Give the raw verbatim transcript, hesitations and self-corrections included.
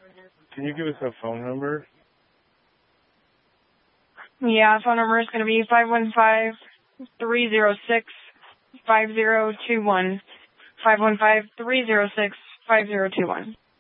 Can you give us a phone number? Yeah, phone number is going to be five one five, three zero six, five zero two one. five one five, three zero six, five zero two one.